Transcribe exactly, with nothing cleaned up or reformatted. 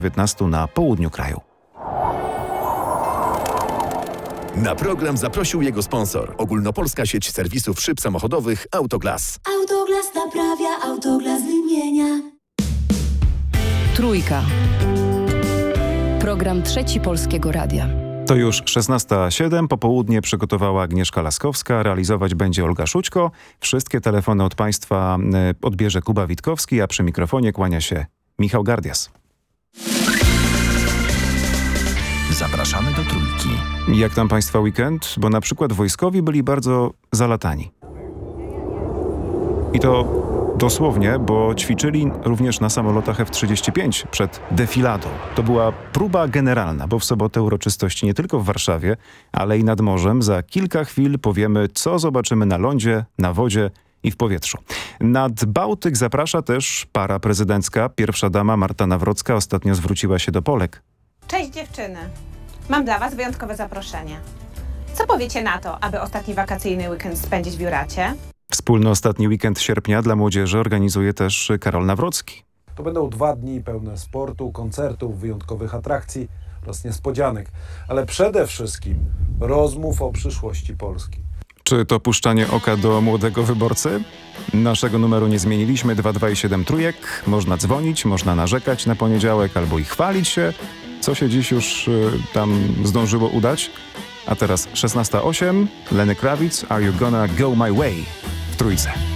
dziewiętnaście na południu kraju. Na program zaprosił jego sponsor. Ogólnopolska sieć serwisów szyb samochodowych Autoglas. Autoglas naprawia, Autoglas wymienia. Trójka. Program Trzeci Polskiego Radia. To już szesnasta siedem, popołudnie przygotowała Agnieszka Laskowska, realizować będzie Olga Szućko. Wszystkie telefony od Państwa odbierze Kuba Witkowski, a przy mikrofonie kłania się Michał Gardias. Zapraszamy do Trójki. Jak tam Państwa weekend? Bo na przykład wojskowi byli bardzo zalatani. I to dosłownie, bo ćwiczyli również na samolotach F trzydzieści pięć przed defiladą. To była próba generalna, bo w sobotę uroczystości nie tylko w Warszawie, ale i nad morzem. Za kilka chwil powiemy, co zobaczymy na lądzie, na wodzie i w powietrzu. Nad Bałtyk zaprasza też para prezydencka. Pierwsza dama Marta Nawrocka ostatnio zwróciła się do Polek. Cześć dziewczyny. Mam dla was wyjątkowe zaproszenie. Co powiecie na to, aby ostatni wakacyjny weekend spędzić w Juracie? Wspólny ostatni weekend sierpnia dla młodzieży organizuje też Karol Nawrocki. To będą dwa dni pełne sportu, koncertów, wyjątkowych atrakcji oraz niespodzianek, ale przede wszystkim rozmów o przyszłości Polski. Czy to puszczanie oka do młodego wyborcy? Naszego numeru nie zmieniliśmy, dwa dwa i siedem trójek. Można dzwonić, można narzekać na poniedziałek albo i chwalić się, co się dziś już y, tam zdążyło udać. A teraz szesnasta osiem, Lenny Kravitz, Are You Gonna Go My Way w Trójce.